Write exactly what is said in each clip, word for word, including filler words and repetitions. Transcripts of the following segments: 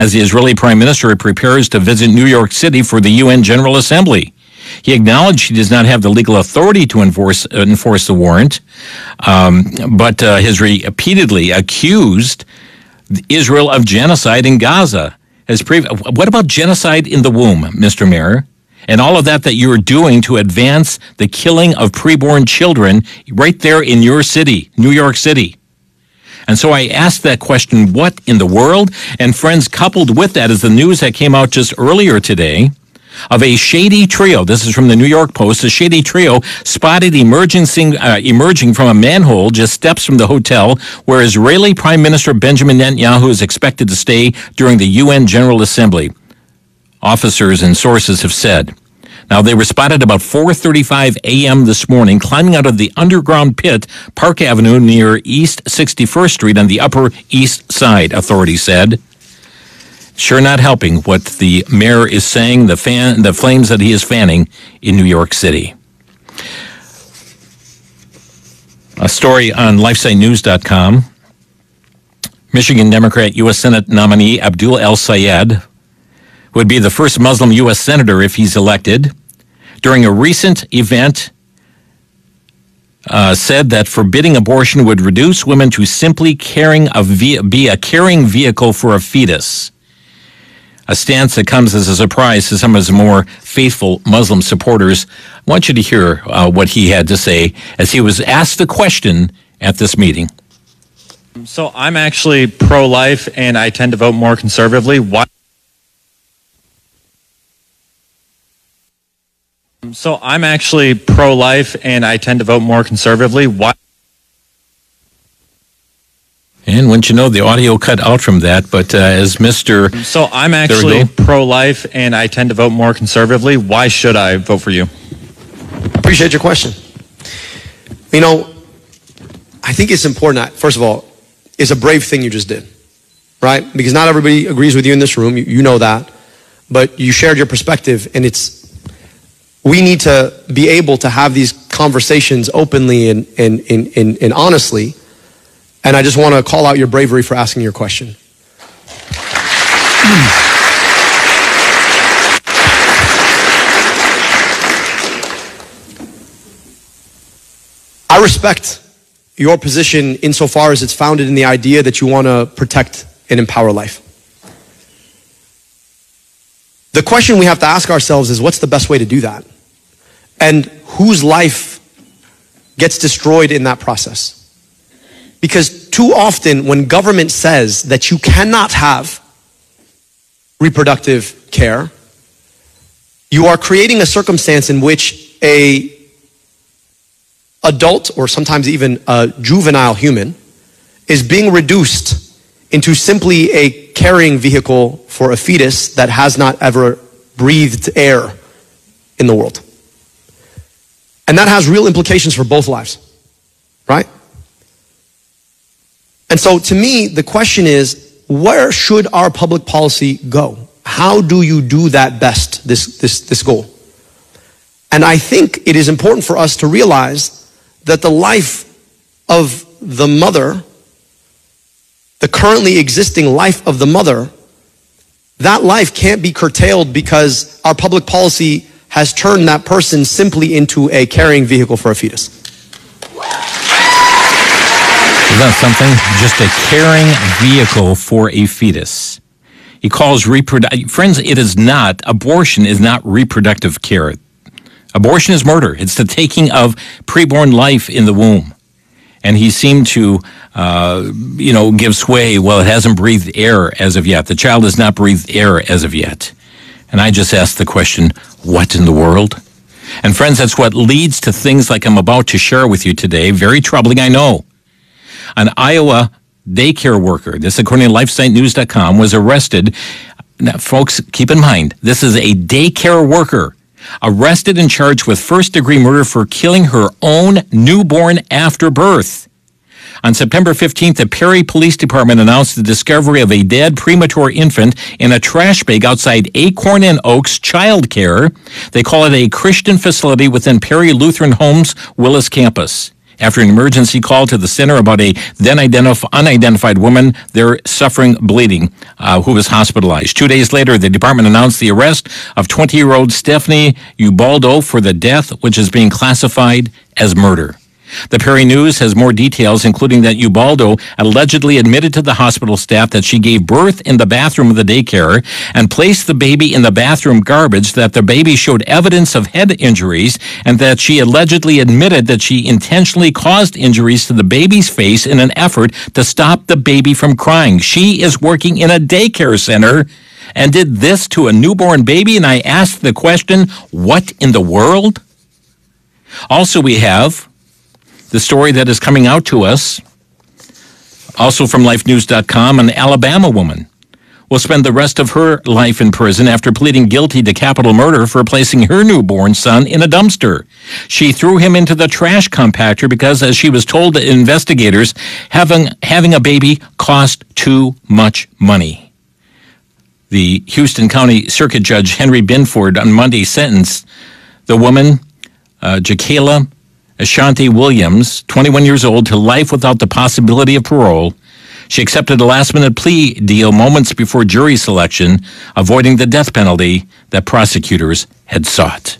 as the Israeli Prime Minister prepares to visit New York City for the U N General Assembly. He acknowledged he does not have the legal authority to enforce uh, enforce the warrant, um, but uh, has repeatedly accused Israel of genocide in Gaza. As pre- what about genocide in the womb, Mister Mayor? And all of that that you're doing to advance the killing of preborn children right there in your city, New York City. And so I asked that question, what in the world? And friends, coupled with that is the news that came out just earlier today of a shady trio. This is from the New York Post. A shady trio spotted emerging, uh, emerging from a manhole just steps from the hotel where Israeli Prime Minister Benjamin Netanyahu is expected to stay during the U N General Assembly, officers and sources have said. Now, they were spotted about four thirty-five a.m. this morning climbing out of the underground pit, Park Avenue near East sixty-first Street on the Upper East Side, authorities said. Sure not helping what the mayor is saying, the fan, the flames that he is fanning in New York City. A story on lifesite news dot com. Michigan Democrat U S Senate nominee Abdul El-Sayed would be the first Muslim U S senator if he's elected. During a recent event, uh, said that forbidding abortion would reduce women to simply carrying a ve- be a carrying vehicle for a fetus. A stance that comes as a surprise to some of his more faithful Muslim supporters. I want you to hear uh, what he had to say as he was asked the question at this meeting. So I'm actually pro-life, and I tend to vote more conservatively. Why? So I'm actually pro-life, and I tend to vote more conservatively. Why? And wouldn't you know, the audio cut out from that, but uh, as Mister So I'm actually pro-life, and I tend to vote more conservatively. Why should I vote for you? Appreciate your question. You know, I think it's important. First of all, it's a brave thing you just did, right? Because not everybody agrees with you in this room. You, you know that. But you shared your perspective, and it's, we need to be able to have these conversations openly and, and, and, and, and honestly. And I just want to call out your bravery for asking your question. I respect your position insofar as it's founded in the idea that you want to protect and empower life. The question we have to ask ourselves is, what's the best way to do that? And whose life gets destroyed in that process? Because too often when government says that you cannot have reproductive care, you are creating a circumstance in which a adult, or sometimes even a juvenile human, is being reduced into simply a carrying vehicle for a fetus that has not ever breathed air in the world. And that has real implications for both lives, right? And so to me, the question is, where should our public policy go? How do you do that best, this, this, this goal? And I think it is important for us to realize that the life of the mother, the currently existing life of the mother, that life can't be curtailed because our public policy has turned that person simply into a carrying vehicle for a fetus. Is that something? Just a carrying vehicle for a fetus. He calls reproductive, friends, it is not, abortion is not reproductive care. Abortion is murder. It's the taking of preborn life in the womb. And he seemed to, uh, you know, give sway. Well, it hasn't breathed air as of yet. The child has not breathed air as of yet. And I just asked the question, what in the world? And friends, that's what leads to things like I'm about to share with you today. Very troubling, I know. An Iowa daycare worker, this according to lifesite news dot com, was arrested. Now, folks, keep in mind, this is a daycare worker arrested and charged with first-degree murder for killing her own newborn after birth. On September fifteenth, the Perry Police Department announced the discovery of a dead premature infant in a trash bag outside Acorn and Oaks Child Care. They call it a Christian facility within Perry Lutheran Homes Willis campus. after an emergency call to the center about a then identif- unidentified woman there suffering bleeding uh, who was hospitalized. Two days later, the department announced the arrest of twenty-year-old Stephanie Ubaldo for the death, which is being classified as murder. The Perry News has more details, including that Ubaldo allegedly admitted to the hospital staff that she gave birth in the bathroom of the daycare and placed the baby in the bathroom garbage, that the baby showed evidence of head injuries, and that she allegedly admitted that she intentionally caused injuries to the baby's face in an effort to stop the baby from crying. She is working in a daycare center and did this to a newborn baby, and I asked the question, what in the world? Also, we have the story that is coming out to us, also from life news dot com, an Alabama woman will spend the rest of her life in prison after pleading guilty to capital murder for placing her newborn son in a dumpster. She threw him into the trash compactor because, as she was told to investigators, having, having a baby cost too much money. The Houston County Circuit Judge Henry Binford on Monday sentenced the woman, uh, Jakayla Ashanti Williams, twenty-one years old, to life without the possibility of parole. She accepted a last-minute plea deal moments before jury selection, avoiding the death penalty that prosecutors had sought.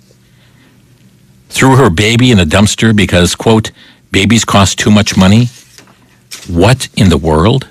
Threw her baby in a dumpster because, quote, babies cost too much money? What in the world?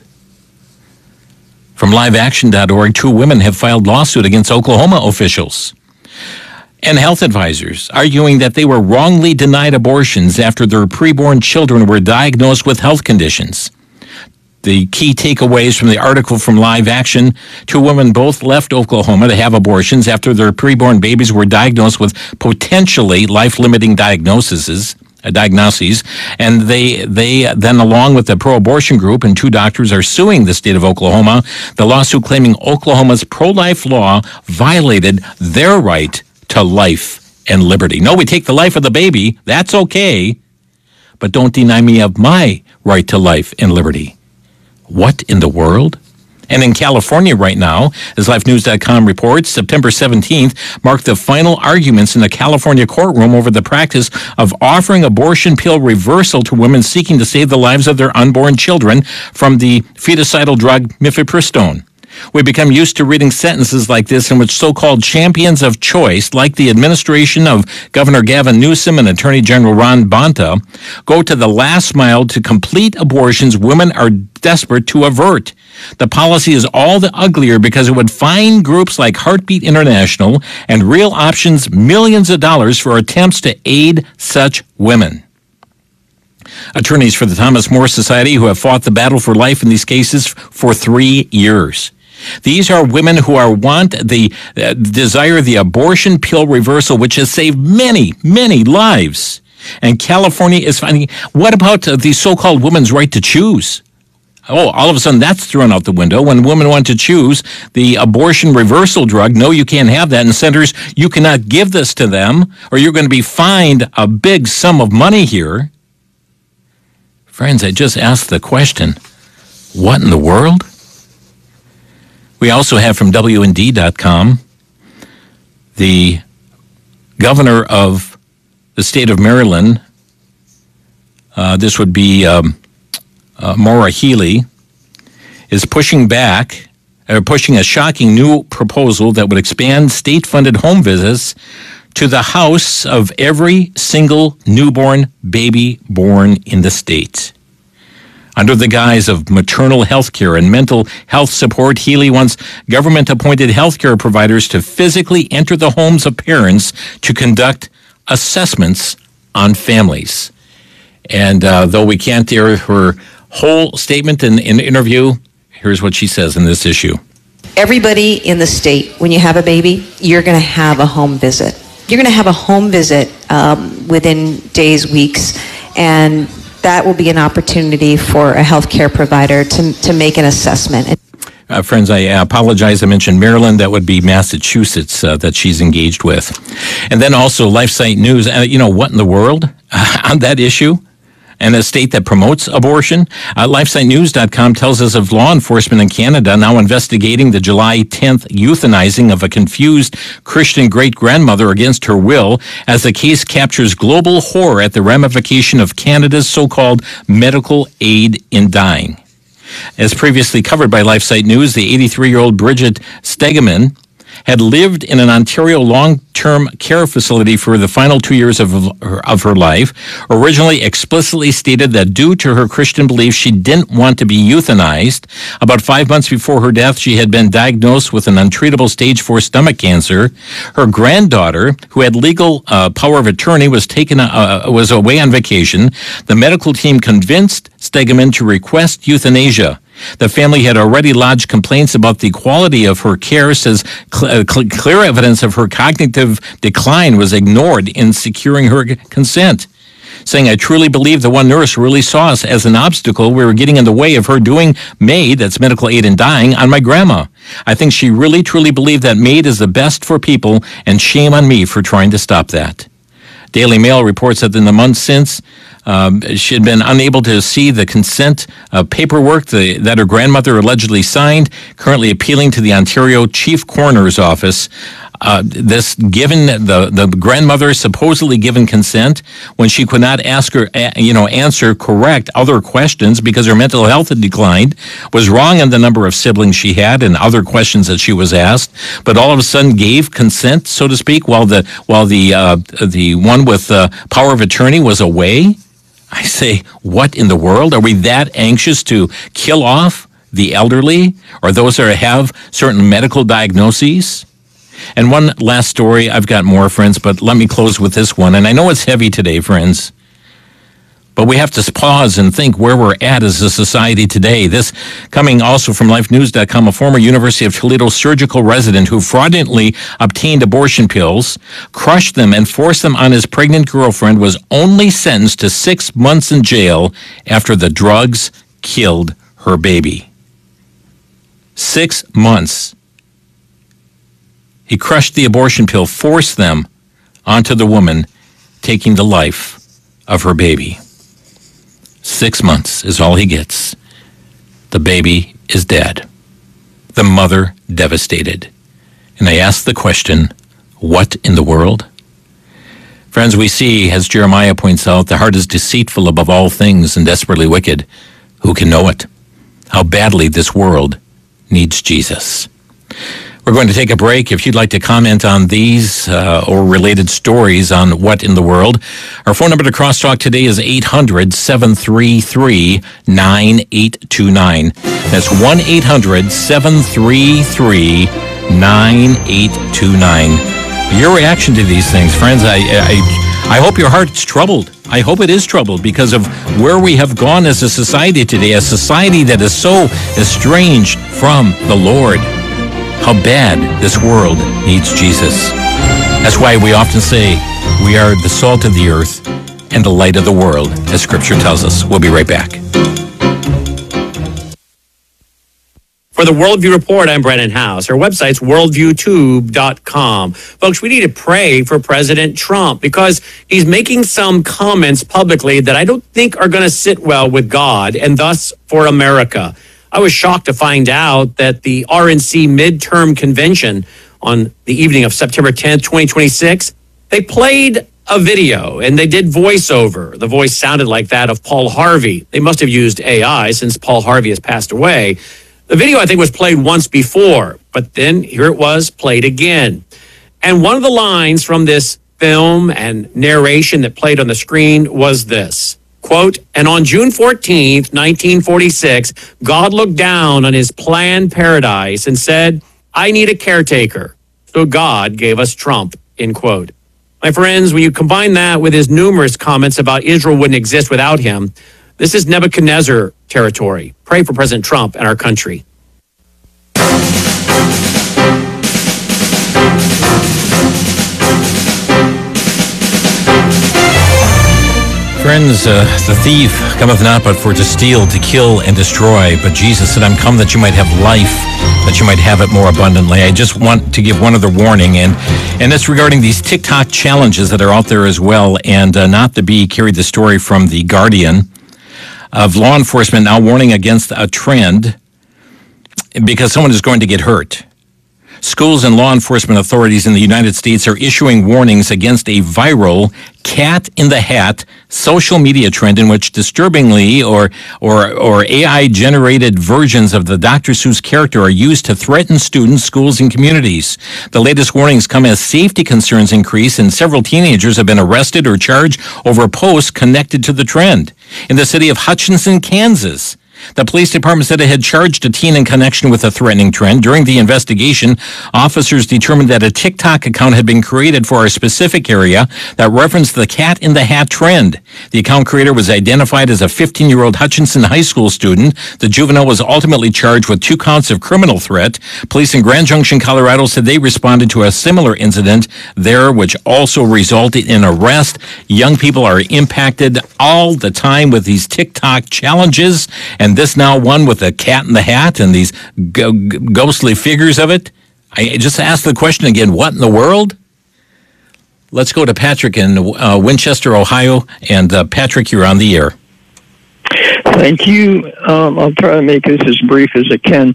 From live action dot org, two women have filed lawsuit against Oklahoma officials and health advisors, arguing that they were wrongly denied abortions after their preborn children were diagnosed with health conditions. The key takeaways from the article from Live Action: two women both left Oklahoma to have abortions after their preborn babies were diagnosed with potentially life-limiting diagnoses. Uh, diagnoses, and they they then, along with the pro-abortion group and two doctors, are suing the state of Oklahoma. The lawsuit claiming Oklahoma's pro-life law violated their right to life and liberty. No, we take the life of the baby, that's okay, but don't deny me of my right to life and liberty. What in the world? And in California right now, as life news dot com reports, September seventeenth marked the final arguments in the California courtroom over the practice of offering abortion pill reversal to women seeking to save the lives of their unborn children from the feticidal drug mifepristone. We become used to reading sentences like this in which so-called champions of choice, like the administration of Governor Gavin Newsom and Attorney General Ron Bonta, go to the last mile to complete abortions women are desperate to avert. The policy is all the uglier because it would fine groups like Heartbeat International and Real Options millions of dollars for attempts to aid such women. Attorneys for the Thomas More Society, who have fought the battle for life in these cases for three years. These are women who are want the uh, desire the abortion pill reversal, which has saved many, many lives. And California is finding, what about uh, the so-called women's right to choose? Oh, all of a sudden that's thrown out the window. When women want to choose the abortion reversal drug, no, you can't have that. And centers, you cannot give this to them, or you're going to be fined a big sum of money here. Friends, I just asked the question, what in the world? We also have from W N D dot com, the governor of the state of Maryland, uh, this would be um, uh, Maura Healey, is pushing back, or pushing a shocking new proposal that would expand state-funded home visits to the house of every single newborn baby born in the state. Under the guise of maternal health care and mental health support, Healey wants government-appointed health care providers to physically enter the homes of parents to conduct assessments on families. And uh, though we can't hear her whole statement in, in the interview, here's what she says in this issue. Everybody in the state, when you have a baby, you're going to have a home visit. You're going to have a home visit um, within days, weeks, and that will be an opportunity for a healthcare provider to, to make an assessment. Uh, friends, I apologize. I mentioned Maryland. That would be Massachusetts uh, that she's engaged with. And then also LifeSite News. Uh, you know, what in the world? On that issue, and a state that promotes abortion. Uh, LifeSite News dot com tells us of law enforcement in Canada now investigating the July tenth euthanizing of a confused Christian great-grandmother against her will, as the case captures global horror at the ramification of Canada's so-called medical aid in dying. As previously covered by LifeSite News, the eighty-three-year-old Bridget Stegeman had lived in an Ontario long-term care facility for the final two years of her, of her life, originally explicitly stated that due to her Christian beliefs, she didn't want to be euthanized. About five months before her death, she had been diagnosed with an untreatable stage four stomach cancer. Her granddaughter, who had legal uh, power of attorney, was taken uh, was away on vacation. The medical team convinced Stegeman to request euthanasia. The family had already lodged complaints about the quality of her care, says cl- cl- clear evidence of her cognitive decline was ignored in securing her c- consent. Saying, I truly believe the one nurse really saw us as an obstacle. We were getting in the way of her doing MAID, that's medical aid in dying, on my grandma. I think she really, truly believed that MAID is the best for people, and shame on me for trying to stop that. Daily Mail reports that in the months since, Um, she had been unable to see the consent uh, paperwork the, that her grandmother allegedly signed, currently appealing to the Ontario Chief Coroner's Office. Uh, this given the, the grandmother supposedly given consent when she could not ask her, you know, answer correct other questions because her mental health had declined, was wrong in the number of siblings she had and other questions that she was asked, but all of a sudden gave consent, so to speak, while the while the uh, the one with uh, power of attorney was away. I say, what in the world? Are we that anxious to kill off the elderly or those that have certain medical diagnoses? And one last story. I've got more, friends, but let me close with this one. And I know it's heavy today, friends, but we have to pause and think where we're at as a society today. This coming also from Life News dot com, a former University of Toledo surgical resident who fraudulently obtained abortion pills, crushed them, and forced them on his pregnant girlfriend was only sentenced to six months in jail after the drugs killed her baby. Six months. He crushed the abortion pill, forced them onto the woman, taking the life of her baby. Six months is all he gets. The baby is dead. The mother devastated. And I ask the question, what in the world? Friends, we see, as Jeremiah points out, the heart is deceitful above all things and desperately wicked. Who can know it? How badly this world needs Jesus. We're going to take a break. If you'd like to comment on these uh, or related stories on what in the world, our phone number to Crosstalk today is eight hundred, seven three three, nine eight two nine. That's one eight hundred, seven three three, nine eight two nine. Your reaction to these things, friends, I, I, I hope your heart's troubled. I hope it is troubled because of where we have gone as a society today, a society that is so estranged from the Lord. How bad this world needs Jesus. That's why we often say we are the salt of the earth and the light of the world, as Scripture tells us. We'll be right back. For the Worldview Report, I'm Brennan House. Our website's worldview tube dot com. Folks, we need to pray for President Trump because he's making some comments publicly that I don't think are going to sit well with God and thus for America. I was shocked to find out that the R N C midterm convention on the evening of September tenth, twenty twenty-six, they played a video and they did voiceover. The voice sounded like that of Paul Harvey. They must have used A I since Paul Harvey has passed away. The video, I think, was played once before, but then here it was played again. And one of the lines from this film and narration that played on the screen was this. Quote, and on June fourteenth, nineteen forty-six, God looked down on his planned paradise and said, I need a caretaker. So God gave us Trump, end quote. My friends, when you combine that with his numerous comments about Israel wouldn't exist without him, this is Nebuchadnezzar territory. Pray for President Trump and our country. Friends, uh, the thief cometh not but for to steal, to kill, and destroy. But Jesus said, I'm come that you might have life, that you might have it more abundantly. I just want to give one other warning, and, and it's regarding these TikTok challenges that are out there as well. And uh, Not the Bee carried the story from The Guardian of law enforcement now warning against a trend because someone is going to get hurt. Schools and law enforcement authorities in the United States are issuing warnings against a viral cat in the hat social media trend in which disturbingly or or or A I generated versions of the Doctor Seuss character are used to threaten students, schools, and communities. The latest warnings come as safety concerns increase, and several teenagers have been arrested or charged over posts connected to the trend. In the city of Hutchinson, Kansas, the police department said it had charged a teen in connection with a threatening trend. During the investigation, officers determined that a TikTok account had been created for a specific area that referenced the cat in the hat trend. The account creator was identified as a fifteen-year-old Hutchinson High School student. The juvenile was ultimately charged with two counts of criminal threat. Police in Grand Junction, Colorado said they responded to a similar incident there, which also resulted in arrest. Young people are impacted all the time with these TikTok challenges, and And this now one with a cat in the hat and these go- ghostly figures of it. I just asked the question again, what in the world? Let's go to Patrick in uh, Winchester, Ohio. And uh, Patrick, you're on the air. Thank you. Um, I'll try to make this as brief as I can.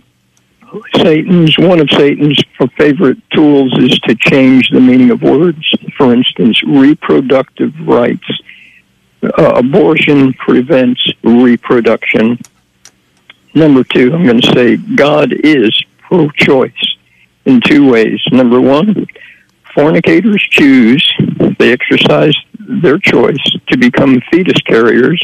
Satan's one of Satan's favorite tools is to change the meaning of words. For instance, reproductive rights. Uh, abortion prevents reproduction. Number two, I'm going to say God is pro-choice in two ways. Number one, fornicators choose, they exercise their choice to become fetus carriers.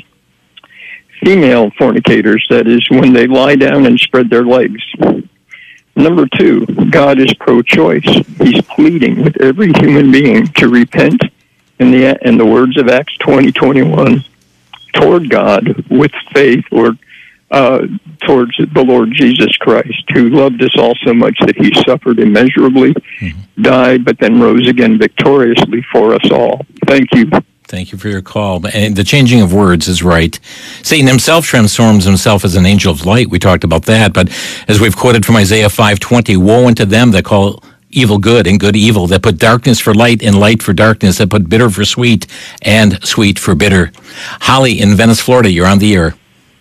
Female fornicators, that is, when they lie down and spread their legs. Number two, God is pro-choice. He's pleading with every human being to repent in the in the words of Acts twenty twenty-one toward God with faith or uh, towards the Lord Jesus Christ, who loved us all so much that he suffered immeasurably, mm-hmm. died, but then rose again victoriously for us all. Thank you. Thank you for your call. And the changing of words is right. Satan himself transforms himself as an angel of light. We talked about that. But as we've quoted from Isaiah five twenty, woe unto them that call evil good and good evil, that put darkness for light and light for darkness, that put bitter for sweet and sweet for bitter. Holly in Venice, Florida, you're on the air.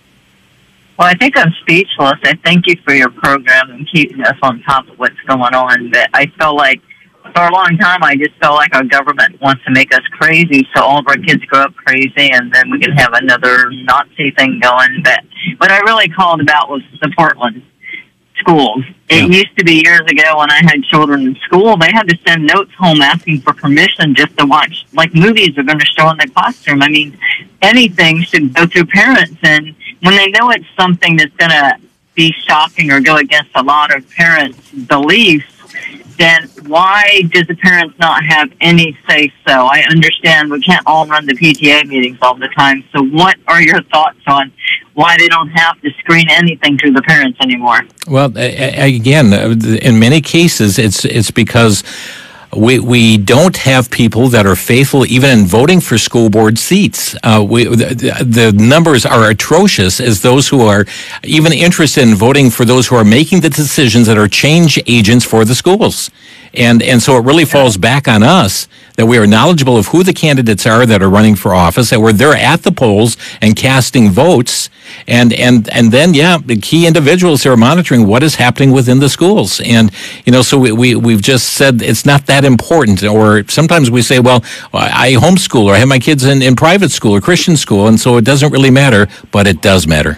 Well, I think I'm speechless. I thank you for your program and keeping us on top of what's going on. But I feel like for a long time, I just felt like our government wants to make us crazy, so all of our kids grow up crazy, and then we can have another Nazi thing going. But what I really called about was the Portland schools. It yeah. used to be years ago when I had children in school, they had to send notes home asking for permission just to watch, like movies are going to show in the classroom. I mean, anything should go through parents, and when they know it's something that's going to be shocking or go against a lot of parents' beliefs, then why does the parents not have any say-so? I understand we can't all run the P T A meetings all the time, so what are your thoughts on why they don't have to screen anything through the parents anymore? Well, again, in many cases, it's it's because we we don't have people that are faithful even in voting for school board seats. Uh, we the, the numbers are atrocious as those who are even interested in voting for those who are making the decisions that are change agents for the schools. And and so it really falls back on us that we are knowledgeable of who the candidates are that are running for office, that we're there at the polls and casting votes, and and and then yeah, the key individuals who are monitoring what is happening within the schools. And you know, so we, we we've just said it's not that important. Or sometimes we say, well, I homeschool or I have my kids in, in private school or Christian school, and so it doesn't really matter, but it does matter.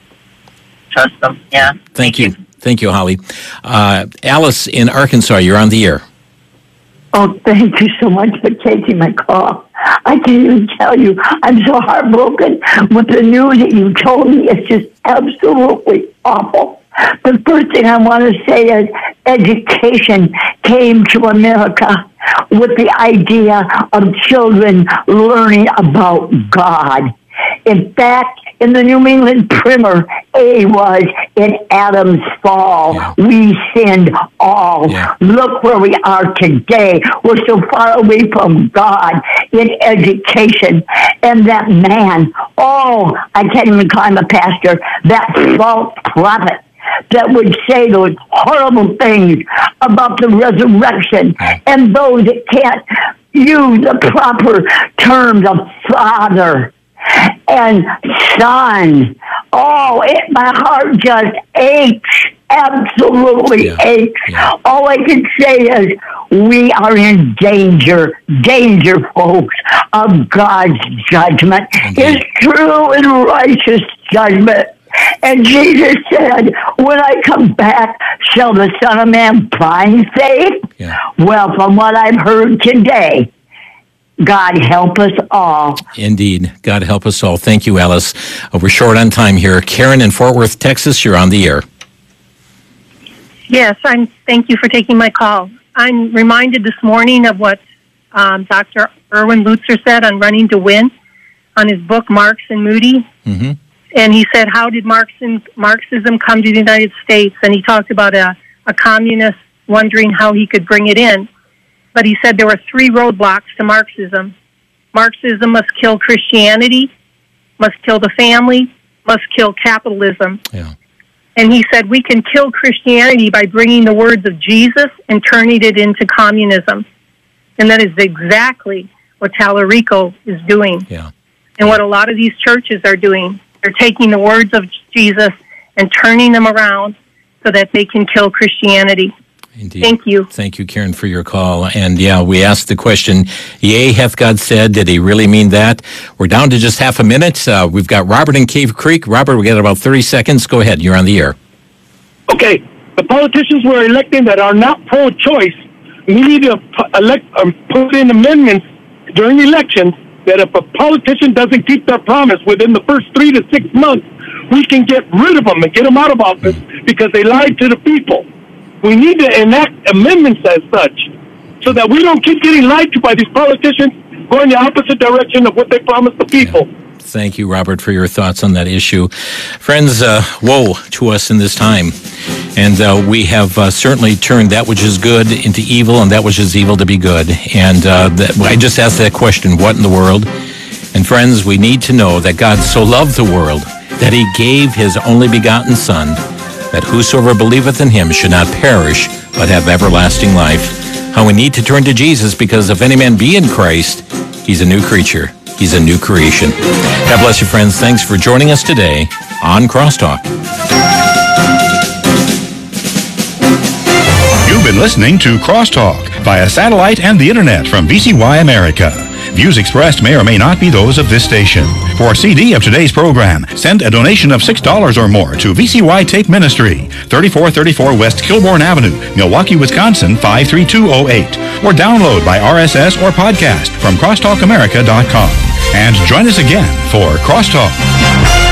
Trust them, yeah. Thank, Thank you. you. Thank you, Holly. Uh, Alice in Arkansas, you're on the air. Oh, thank you so much for taking my call. I can't even tell you, I'm so heartbroken with the news that you told me. It's just absolutely awful. The first thing I want to say is education came to America with the idea of children learning about God. In fact, in the New England Primer, A was in Adam's fall. Yeah. We sinned all. Yeah. Look where we are today. We're so far away from God in education. And that man, oh, I can't even call him a pastor, that false prophet that would say those horrible things about the resurrection, and those that can't use the proper terms of father and son. Oh, it, my heart just aches, absolutely yeah. aches. Yeah. All I can say is we are in danger, danger, folks, of God's judgment, His true and righteous judgment. And Jesus said, when I come back, shall the Son of Man find faith? Yeah. Well, from what I've heard today, God help us all. Indeed. God help us all. Thank you, Alice. Uh, we're short on time here. Karen in Fort Worth, Texas, you're on the air. Yes, I'm. Thank you for taking my call. I'm reminded this morning of what um, Doctor Erwin Lutzer said on Running to Win on his book, Marx and Moody. Mm-hmm. And he said, how did Marxism, Marxism come to the United States? And he talked about a, a communist wondering how he could bring it in. But he said there were three roadblocks to Marxism. Marxism must kill Christianity, must kill the family, must kill capitalism. Yeah. And he said we can kill Christianity by bringing the words of Jesus and turning it into communism. And that is exactly what Tallarico is doing. Yeah. And what a lot of these churches are doing. They're taking the words of Jesus and turning them around so that they can kill Christianity. Indeed. Thank you. Thank you, Karen, for your call. And yeah, we asked the question, yea, hath God said, did he really mean that? We're down to just half a minute. Uh, we've got Robert in Cave Creek. Robert, we got about thirty seconds. Go ahead. You're on the air. Okay. The politicians we're electing that are not pro-choice, we need to elect, um, put in amendments during elections that if a politician doesn't keep their promise within the first three to six months, we can get rid of them and get them out of office mm. because they lied to the people. We need to enact amendments as such so that we don't keep getting lied to by these politicians going the opposite direction of what they promised the people. Yeah. Thank you, Robert, for your thoughts on that issue. Friends, uh, woe to us in this time. And uh, we have uh, certainly turned that which is good into evil and that which is evil to be good. And uh, that, I just asked that question, what in the world? And friends, we need to know that God so loved the world that he gave his only begotten Son, that whosoever believeth in him should not perish, but have everlasting life. How we need to turn to Jesus, because if any man be in Christ, he's a new creature. He's a new creation. God bless you, friends. Thanks for joining us today on Crosstalk. You've been listening to Crosstalk via satellite and the internet from V C Y America. Views expressed may or may not be those of this station. For a C D of today's program, send a donation of six dollars or more to V C Y Tape Ministry, thirty-four thirty-four West Kilbourne Avenue, Milwaukee, Wisconsin, five three two oh eight. Or download by R S S or podcast from crosstalk america dot com. And join us again for Crosstalk.